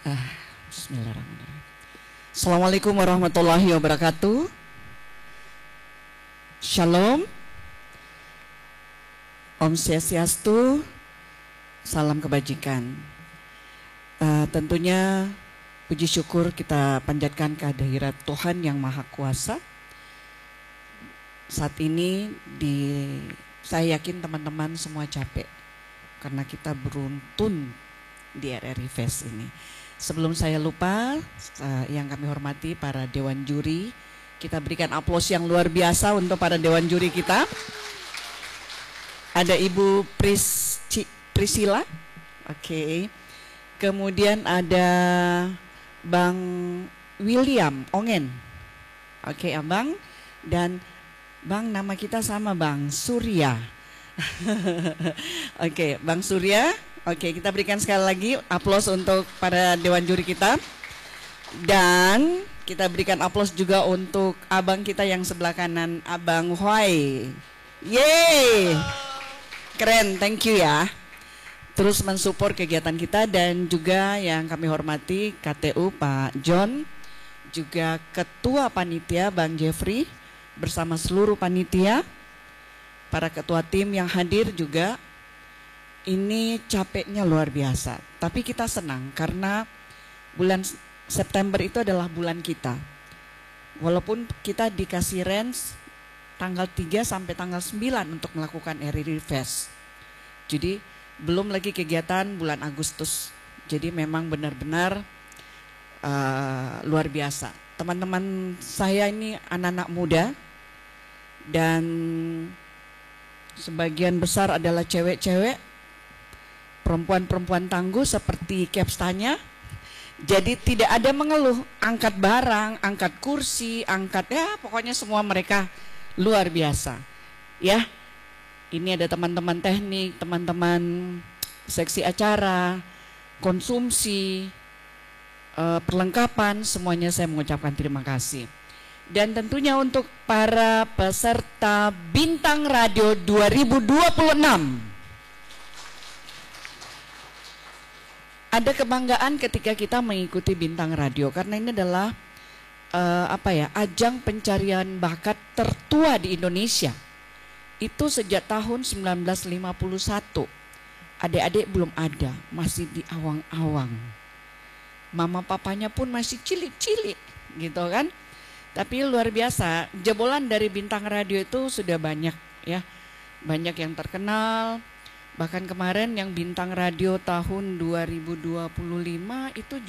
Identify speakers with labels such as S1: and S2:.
S1: Bismillahirrahmanirrahim. Assalamualaikum warahmatullahi wabarakatuh. Shalom. Om Swastiastu. Salam kebajikan. Tentunya puji syukur kita panjatkan kehadirat Tuhan yang Maha Kuasa. Saat ini saya yakin teman-teman semua capek karena kita beruntun di RRI Fest ini. Sebelum saya lupa, yang kami hormati para dewan juri, kita berikan aplaus yang luar biasa untuk para dewan juri kita. Ada Ibu Priscilla, oke. Kemudian ada Bang William Ongen, oke Abang. Dan Bang, nama kita sama Bang Surya. Oke, Bang Surya. Oke, kita berikan sekali lagi aplaus untuk para dewan juri kita. Dan kita berikan aplaus juga untuk abang kita yang sebelah kanan, Abang Huai. Yeay, keren, thank you ya. Terus mensupport kegiatan kita. Dan juga yang kami hormati KTU Pak John, juga Ketua Panitia Bang Jeffrey, bersama seluruh panitia, para ketua tim yang hadir juga. Ini capeknya luar biasa, tapi kita senang karena bulan September itu adalah bulan kita. Walaupun kita dikasih range tanggal 3 sampai tanggal 9 untuk melakukan RRI Fest. Jadi belum lagi kegiatan bulan Agustus. Jadi memang benar-benar luar biasa. Teman-teman saya ini anak-anak muda dan sebagian besar adalah cewek-cewek, perempuan-perempuan tangguh seperti capstanya. Jadi tidak ada mengeluh, angkat barang, angkat kursi, angkat pokoknya semua mereka luar biasa. Ya, ini ada teman-teman teknik, teman-teman seksi acara, konsumsi, perlengkapan, semuanya saya mengucapkan terima kasih. Dan tentunya untuk para peserta Bintang Radio 2026. Ada kebanggaan ketika kita mengikuti Bintang Radio karena ini adalah ajang pencarian bakat tertua di Indonesia. Itu sejak tahun 1951. Adik-adik belum ada, masih di awang-awang. Mama papanya pun masih cilik-cilik, gitu kan? Tapi luar biasa, jebolan dari Bintang Radio itu sudah banyak ya. Banyak yang terkenal. Bahkan kemarin yang Bintang Radio tahun 2025 itu